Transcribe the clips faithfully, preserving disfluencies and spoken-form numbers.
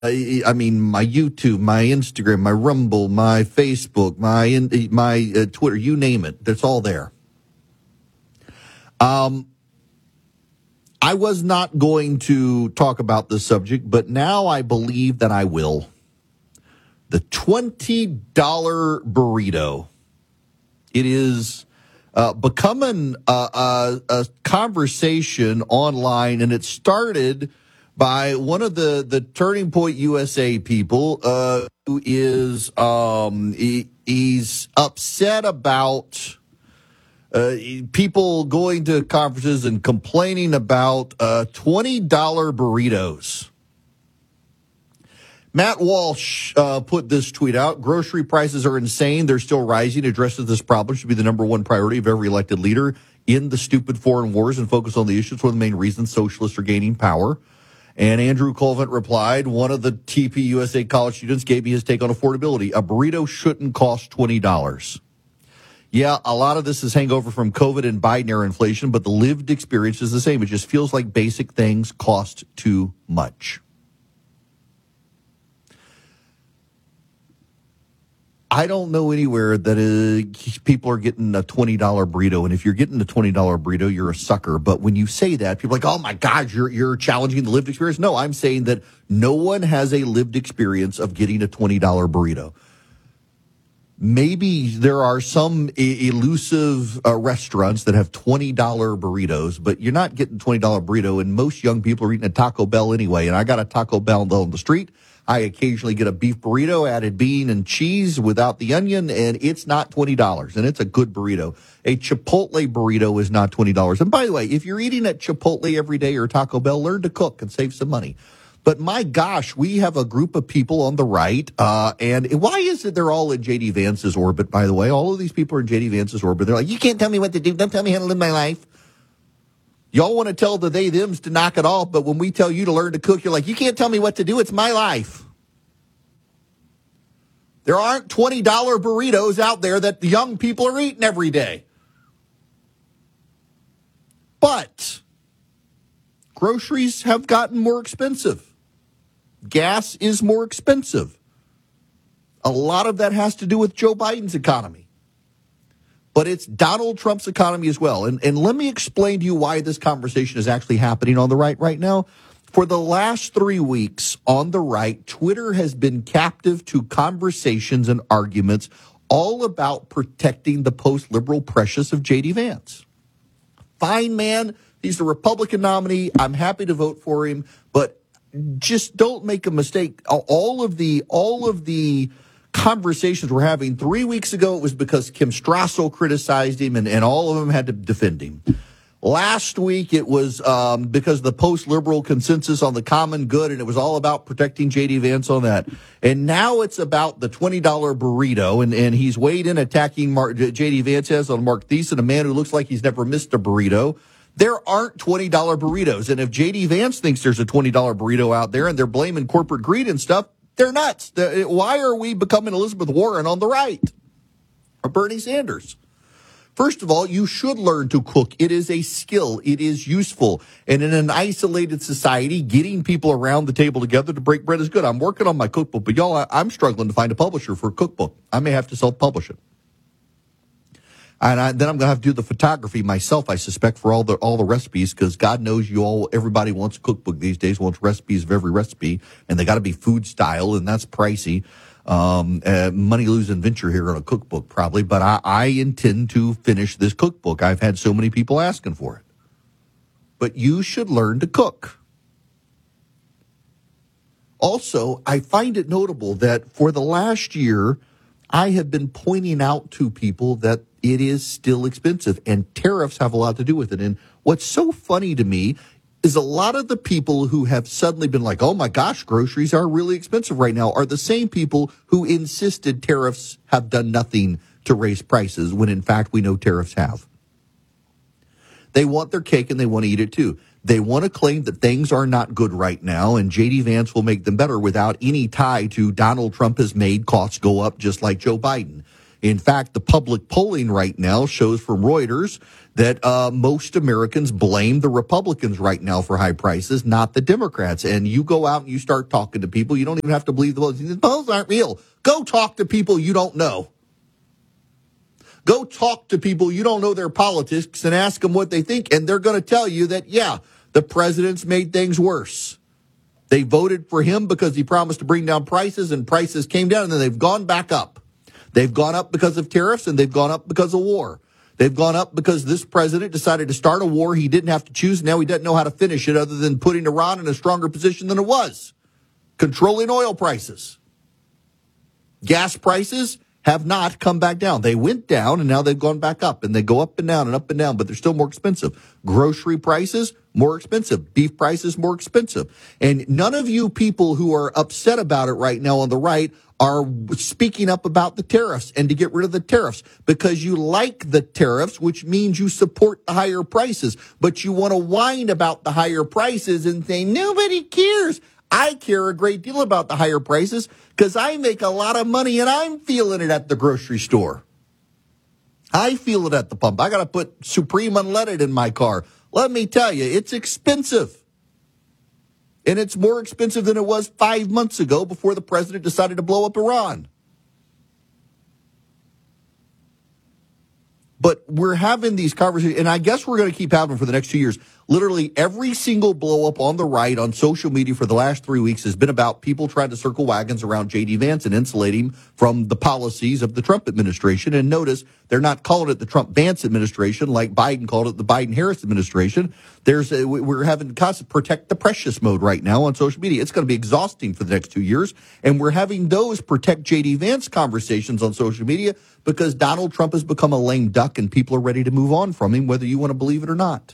I, I mean, my YouTube, my Instagram, my Rumble, my Facebook, my my uh, Twitter, you name it. That's all there. Um, I was not going to talk about this subject, but now I believe that I will. The twenty dollar burrito. It is uh, becoming a, a, a conversation online, and it started by one of the, the Turning Point U S A people uh, who is um, he, he's upset about uh, people going to conferences and complaining about uh, twenty dollar burritos. Matt Walsh uh, put this tweet out. Grocery prices are insane. They're still rising. Addressing this problem should be the number one priority of every elected leader in the stupid foreign wars and focus on the issues. One of the main reasons socialists are gaining power. And Andrew Colvin replied, one of the T P U S A college students gave me his take on affordability. A burrito shouldn't cost twenty dollars. Yeah, a lot of this is hangover from COVID and Biden era inflation, but the lived experience is the same. It just feels like basic things cost too much. I don't know anywhere that uh, people are getting a twenty dollar burrito. And if you're getting a twenty dollar burrito, you're a sucker. But when you say that, people are like, oh, my God, you're you're challenging the lived experience. No, I'm saying that no one has a lived experience of getting a twenty dollar burrito. Maybe there are some e- elusive uh, restaurants that have twenty dollar burritos, but you're not getting twenty dollar burrito. And most young people are eating a Taco Bell anyway. And I got a Taco Bell on the street. I occasionally get a beef burrito, added bean and cheese without the onion, and it's not twenty dollars, and it's a good burrito. A Chipotle burrito is not twenty dollars. And by the way, if you're eating at Chipotle every day or Taco Bell, learn to cook and save some money. But my gosh, we have a group of people on the right, uh, and why is it they're all in J D Vance's orbit, by the way? All of these people are in J D Vance's orbit. They're like, you can't tell me what to do. Don't tell me how to live my life. Y'all want to tell the they, thems to knock it off, but when we tell you to learn to cook, you're like, you can't tell me what to do. It's my life. There aren't twenty dollar burritos out there that the young people are eating every day. But groceries have gotten more expensive. Gas is more expensive. A lot of that has to do with Joe Biden's economy. But it's Donald Trump's economy as well. And, and let me explain to you why this conversation is actually happening on the right right now. For the last three weeks on the right, Twitter has been captive to conversations and arguments all about protecting the post-liberal precious of J D Vance. Fine, man. He's the Republican nominee. I'm happy to vote for him. But just don't make a mistake. All of the, all of the conversations we're having three weeks ago, it was because Kim Strassel criticized him, and, and all of them had to defend him. Last week, it was um, because the post-liberal consensus on the common good, and it was all about protecting J D Vance on that. And now it's about the twenty dollar burrito, and, and he's weighed in attacking Mark, J D Vance has on Mark Thiessen, a man who looks like he's never missed a burrito. There aren't twenty dollar burritos, and if J D Vance thinks there's a twenty dollar burrito out there and they're blaming corporate greed and stuff, they're nuts. They're, why are we becoming Elizabeth Warren on the right? Or Bernie Sanders? First of all, you should learn to cook. It is a skill. It is useful. And in an isolated society, getting people around the table together to break bread is good. I'm working on my cookbook, but y'all, I'm struggling to find a publisher for a cookbook. I may have to self-publish it. And I, then I'm going to have to do the photography myself, I suspect, for all the all the recipes, because God knows you all, everybody wants a cookbook these days, wants recipes of every recipe, and they got to be food style, and that's pricey. Um, uh, money losing venture here on a cookbook probably, but I, I intend to finish this cookbook. I've had so many people asking for it. But you should learn to cook. Also, I find it notable that for the last year, I have been pointing out to people that it is still expensive, and tariffs have a lot to do with it. And what's so funny to me is a lot of the people who have suddenly been like, oh my gosh, groceries are really expensive right now, are the same people who insisted tariffs have done nothing to raise prices, when in fact we know tariffs have. They want their cake and they want to eat it too. They want to claim that things are not good right now, and J D Vance will make them better without any tie to Donald Trump has made costs go up just like Joe Biden. In fact, the public polling right now shows from Reuters that uh, most Americans blame the Republicans right now for high prices, not the Democrats. And you go out and you start talking to people. You don't even have to believe the polls. The polls aren't real. Go talk to people you don't know. Go talk to people you don't know their politics and ask them what they think. And they're going to tell you that, yeah, the president's made things worse. They voted for him because he promised to bring down prices, and prices came down, and then they've gone back up. They've gone up because of tariffs, and they've gone up because of war. They've gone up because this president decided to start a war he didn't have to choose. Now he doesn't know how to finish it other than putting Iran in a stronger position than it was, controlling oil prices. Gas prices have not come back down. They went down, and now they've gone back up, and they go up and down and up and down, but they're still more expensive. Grocery prices, more expensive. Beef prices, more expensive. And none of you people who are upset about it right now on the right are speaking up about the tariffs and to get rid of the tariffs because you like the tariffs, which means you support the higher prices, but you want to whine about the higher prices and say, nobody cares. I care a great deal about the higher prices because I make a lot of money and I'm feeling it at the grocery store. I feel it at the pump. I got to put Supreme Unleaded in my car. Let me tell you, it's expensive. And it's more expensive than it was five months ago before the president decided to blow up Iran. But we're having these conversations, and I guess we're going to keep having them for the next two years. Literally every single blow up on the right on social media for the last three weeks has been about people trying to circle wagons around J D Vance and insulate him from the policies of the Trump administration. And notice they're not calling it the Trump-Vance administration like Biden called it the Biden-Harris administration. There's a, we're having constant protect the precious mode right now on social media. It's going to be exhausting for the next two years. And we're having those protect J D Vance conversations on social media because Donald Trump has become a lame duck and people are ready to move on from him, whether you want to believe it or not.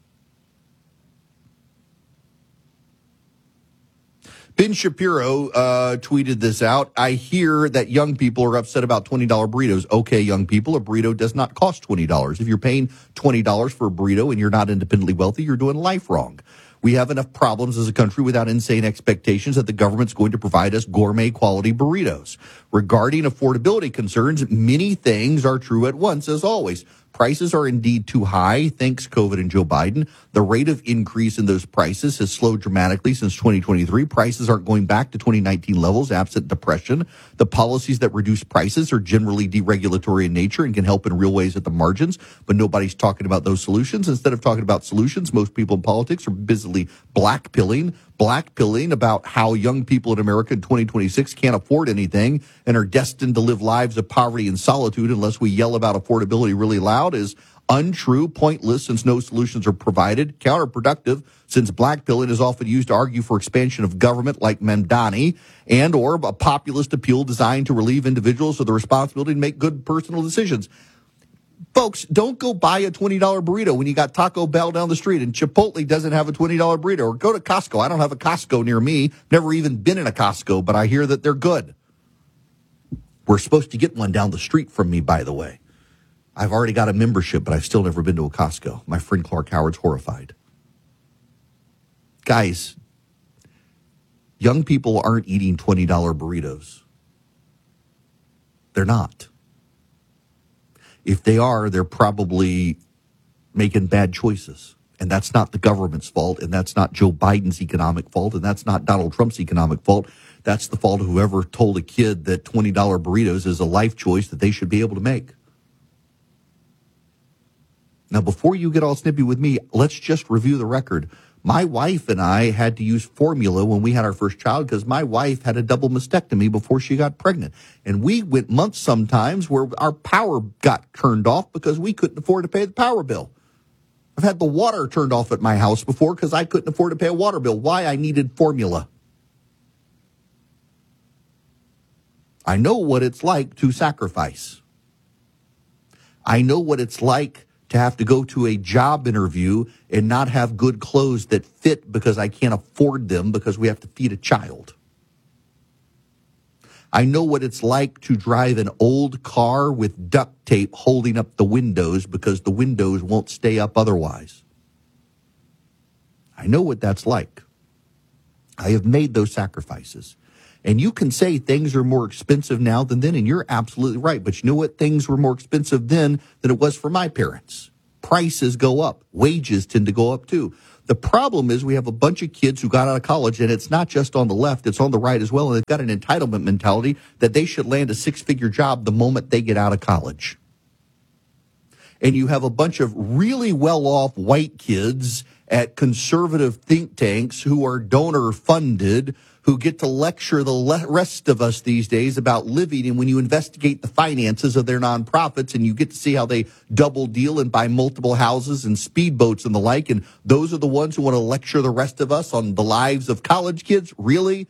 Ben Shapiro uh, tweeted this out. I hear that young people are upset about twenty dollars burritos. Okay, young people, a burrito does not cost twenty dollars. If you're paying twenty dollars for a burrito and you're not independently wealthy, you're doing life wrong. We have enough problems as a country without insane expectations that the government's going to provide us gourmet quality burritos. Regarding affordability concerns, many things are true at once, as always. Prices are indeed too high, thanks COVID and Joe Biden. The rate of increase in those prices has slowed dramatically since twenty twenty-three. Prices aren't going back to twenty nineteen levels, absent depression. The policies that reduce prices are generally deregulatory in nature and can help in real ways at the margins, but nobody's talking about those solutions. Instead of talking about solutions, most people in politics are busily blackpilling, blackpilling about how young people in America in twenty twenty-six can't afford anything and are destined to live lives of poverty and solitude unless we yell about affordability really loud is untrue, pointless, since no solutions are provided, counterproductive, since blackpilling is often used to argue for expansion of government like Mamdani, and or a populist appeal designed to relieve individuals of the responsibility to make good personal decisions. Folks, don't go buy a twenty dollars burrito when you got Taco Bell down the street and Chipotle doesn't have a twenty dollars burrito. Or go to Costco. I don't have a Costco near me. Never even been in a Costco, but I hear that they're good. We're supposed to get one down the street from me, by the way. I've already got a membership, but I've still never been to a Costco. My friend Clark Howard's horrified. Guys, young people aren't eating twenty dollars burritos. They're not. If they are, they're probably making bad choices. And that's not the government's fault, and that's not Joe Biden's economic fault, and that's not Donald Trump's economic fault. That's the fault of whoever told a kid that twenty dollars burritos is a life choice that they should be able to make. Now, before you get all snippy with me, let's just review the record. My wife and I had to use formula when we had our first child because my wife had a double mastectomy before she got pregnant. And we went months sometimes where our power got turned off because we couldn't afford to pay the power bill. I've had the water turned off at my house before because I couldn't afford to pay a water bill. Why? I needed formula. I know what it's like to sacrifice. I know what it's like to have to go to a job interview and not have good clothes that fit because I can't afford them because we have to feed a child. I know what it's like to drive an old car with duct tape holding up the windows because the windows won't stay up otherwise. I know what that's like. I have made those sacrifices. And you can say things are more expensive now than then, and you're absolutely right. But you know what? Things were more expensive then than it was for my parents. Prices go up. Wages tend to go up too. The problem is we have a bunch of kids who got out of college, and it's not just on the left, it's on the right as well, and they've got an entitlement mentality that they should land a six-figure job the moment they get out of college. And you have a bunch of really well-off white kids at conservative think tanks who are donor-funded, who get to lecture the le- rest of us these days about living. And when you investigate the finances of their nonprofits and you get to see how they double deal and buy multiple houses and speedboats and the like, and those are the ones who want to lecture the rest of us on the lives of college kids, really?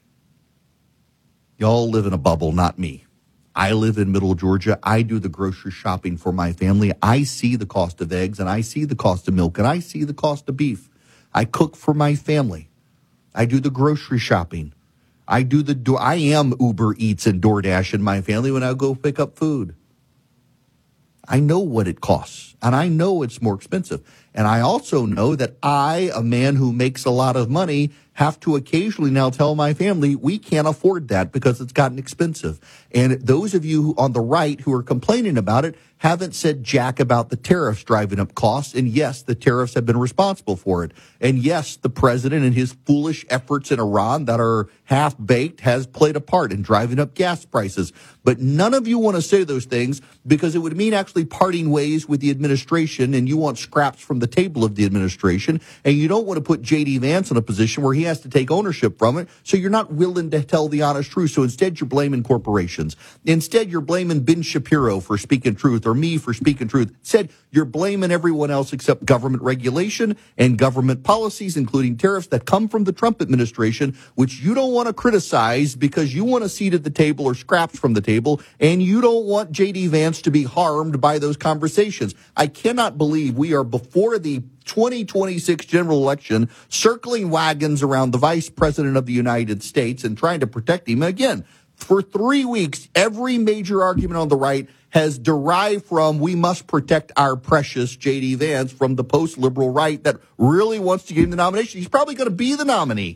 Y'all live in a bubble, not me. I live in Middle Georgia. I do the grocery shopping for my family. I see the cost of eggs, and I see the cost of milk, and I see the cost of beef. I cook for my family. I do the grocery shopping. I do the do. I am Uber Eats and DoorDash in my family when I go pick up food. I know what it costs, and I know it's more expensive. And I also know that I, a man who makes a lot of money, have to occasionally now tell my family we can't afford that because it's gotten expensive. And those of you who, on the right who are complaining about it haven't said jack about the tariffs driving up costs. And yes, the tariffs have been responsible for it. And yes, the president and his foolish efforts in Iran that are half-baked has played a part in driving up gas prices. But none of you want to say those things because it would mean actually parting ways with the administration, and you want scraps from the table of the administration, and you don't want to put J D. Vance in a position where he has to take ownership from it, so you're not willing to tell the honest truth. So instead, you're blaming corporations. Instead, you're blaming Ben Shapiro for speaking truth or me for speaking truth. Instead, you're blaming everyone else except government regulation and government policies, including tariffs that come from the Trump administration, which you don't want to criticize because you want a seat at the table or scraps from the table, and you don't want J D. Vance to be harmed by those conversations. I cannot believe we are before the twenty twenty-six general election circling wagons around the vice president of the United States and trying to protect him. Again, for three weeks, every major argument on the right has derived from we must protect our precious J D. Vance from the post-liberal right that really wants to give him the nomination. He's probably going to be the nominee.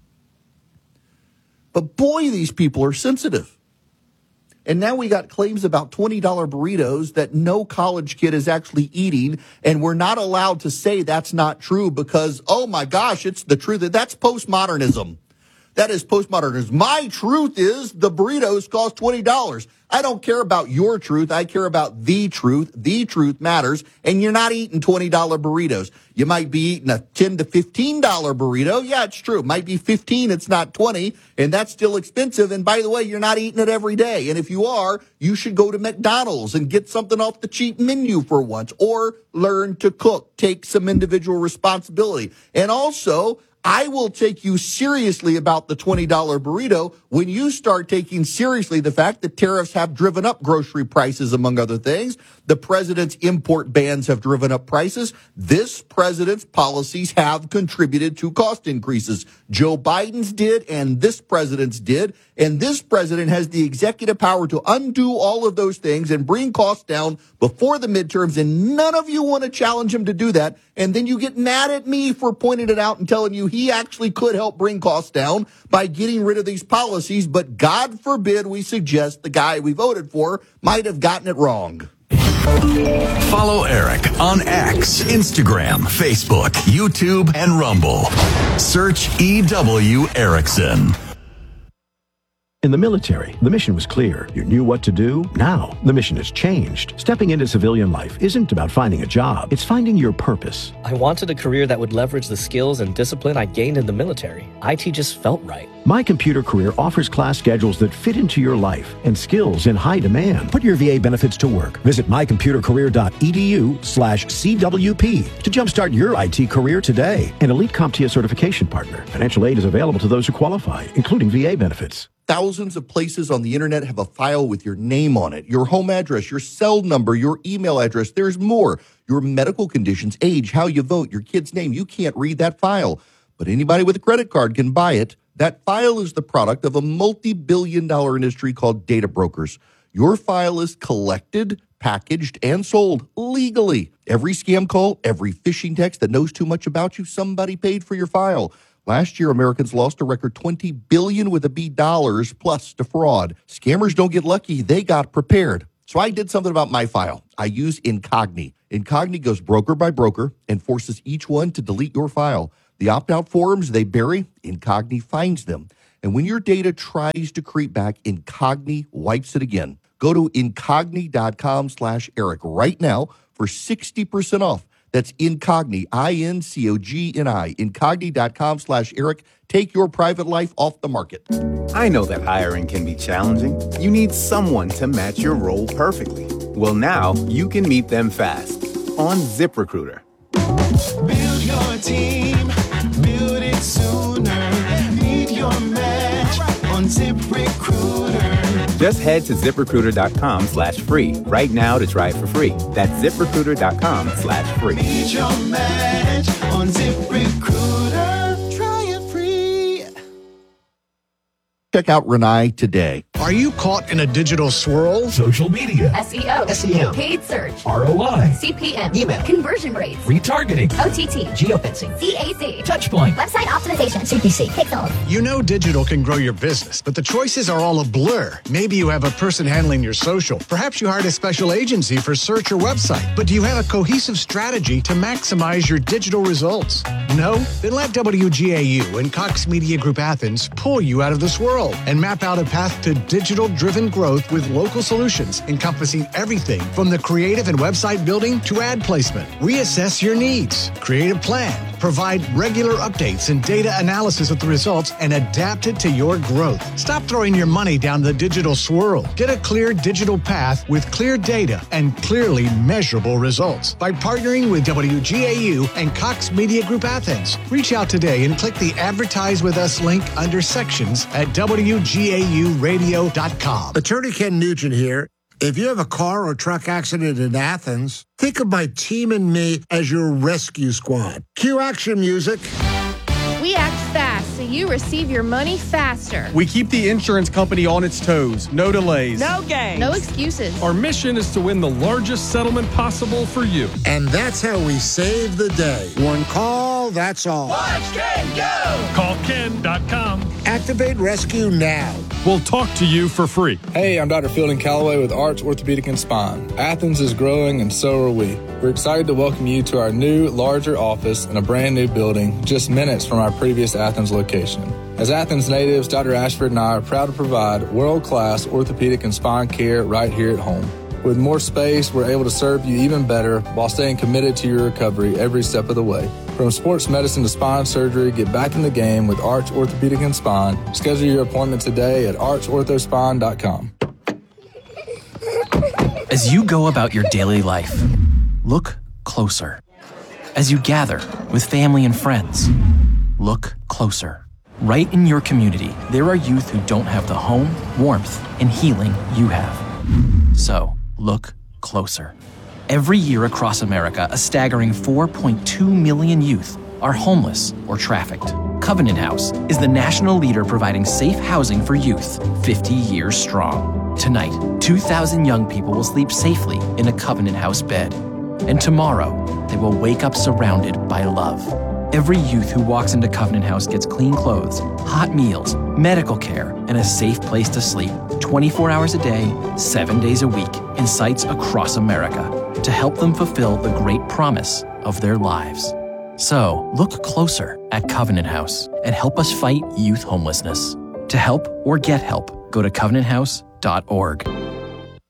But boy, these people are sensitive. And now we got claims about twenty dollar burritos that no college kid is actually eating, and we're not allowed to say that's not true because, oh my gosh, it's the truth. That's postmodernism. That is postmodernism. My truth is the burritos cost twenty dollars. I don't care about your truth. I care about the truth. The truth matters, and you're not eating twenty dollar burritos. You might be eating a ten to fifteen dollar burrito. Yeah, it's true. It might be fifteen, it's not twenty, and that's still expensive. And by the way, you're not eating it every day. And if you are, you should go to McDonald's and get something off the cheap menu for once, or learn to cook. Take some individual responsibility. And also, I will take you seriously about the twenty dollar burrito when you start taking seriously the fact that tariffs have driven up grocery prices, among other things. The president's import bans have driven up prices. This president's policies have contributed to cost increases. Joe Biden's did, and this president's did. And this president has the executive power to undo all of those things and bring costs down before the midterms, and none of you want to challenge him to do that. And then you get mad at me for pointing it out and telling you he actually could help bring costs down by getting rid of these policies. But God forbid we suggest the guy we voted for might have gotten it wrong. Follow Eric on X, Instagram, Facebook, YouTube, and Rumble. Search E W Erickson. In the military, the mission was clear. You knew what to do. Now, the mission has changed. Stepping into civilian life isn't about finding a job. It's finding your purpose. I wanted a career that would leverage the skills and discipline I gained in the military. I T just felt right. My Computer Career offers class schedules that fit into your life and skills in high demand. Put your V A benefits to work. Visit mycomputercareer.edu slash CWP to jumpstart your I T career today. An Elite CompTIA certification partner. Financial aid is available to those who qualify, including V A benefits. Thousands of places on the internet have a file with your name on it, your home address, your cell number, your email address. There's more. Your medical conditions, age, how you vote, your kid's name. You can't read that file, but anybody with a credit card can buy it. That file is the product of a multi-billion dollar industry called data brokers. Your file is collected, packaged, and sold legally. Every scam call, every phishing text that knows too much about you, somebody paid for your file. Last year, Americans lost a record twenty billion dollars with a B dollars plus to fraud. Scammers don't get lucky. They got prepared. So I did something about my file. I use Incogni. Incogni goes broker by broker and forces each one to delete your file. The opt-out forms they bury, Incogni finds them. And when your data tries to creep back, Incogni wipes it again. Go to Incogni.com slash Eric right now for sixty percent off. That's Incogni, I N C O G N I, Incogni.com slash Eric. Take your private life off the market. I know that hiring can be challenging. You need someone to match your role perfectly. Well, now you can meet them fast on ZipRecruiter. Build your team, build it sooner. Meet your match on ZipRecruiter. Just head to ZipRecruiter.com slash free right now to try it for free. That's ZipRecruiter.com slash free. Meet your match on ZipRecruiter. Try it free. Check out Renai today. Are you caught in a digital swirl? Social media, S E O, S E M, paid search, R O I, C P M, email, conversion rates, retargeting, O T T, geofencing, C A C, touchpoint, website optimization, C P C, pixels. You know digital can grow your business, but the choices are all a blur. Maybe you have a person handling your social. Perhaps you hired a special agency for search or website. But do you have a cohesive strategy to maximize your digital results? No? Then let W G A U and Cox Media Group Athens pull you out of the swirl and map out a path to digital-driven growth with local solutions encompassing everything from the creative and website building to ad placement. Reassess your needs, create a plan, provide regular updates and data analysis of the results, and adapt it to your growth. Stop throwing your money down the digital swirl. Get a clear digital path with clear data and clearly measurable results by partnering with W G A U and Cox Media Group Athens. Reach out today and click the Advertise with Us link under sections at W G A U radio dot com. Attorney Ken Nugent here. If you have a car or truck accident in Athens, think of my team and me as your rescue squad. Cue action music. We act fast so you receive your money faster. We keep the insurance company on its toes. No delays. No games. No excuses. Our mission is to win the largest settlement possible for you. And that's how we save the day. One call, that's all. Watch Ken go! Call Ken dot com. Activate rescue now. We'll talk to you for free. Hey, I'm Doctor Fielding Calloway with Arch Orthopedic and Spine. Athens is growing and so are we. We're excited to welcome you to our new, larger office in a brand new building just minutes from our previous Athens location. As Athens natives, Doctor Ashford and I are proud to provide world-class orthopedic and spine care right here at home. With more space, we're able to serve you even better while staying committed to your recovery every step of the way. From sports medicine to spine surgery, get back in the game with Arch Orthopedic and Spine. Schedule your appointment today at arch ortho spine dot com. As you go about your daily life, look closer. As you gather with family and friends, look closer. Right in your community, there are youth who don't have the home, warmth, and healing you have. So, look closer. Every year across America, a staggering four point two million youth are homeless or trafficked. Covenant House is the national leader providing safe housing for youth, fifty years strong. Tonight, two thousand young people will sleep safely in a Covenant House bed. And tomorrow, they will wake up surrounded by love. Every youth who walks into Covenant House gets clean clothes, hot meals, medical care, and a safe place to sleep twenty-four hours a day, seven days a week, in sites across America to help them fulfill the great promise of their lives. So, look closer at Covenant House and help us fight youth homelessness. To help or get help, go to covenant house dot org.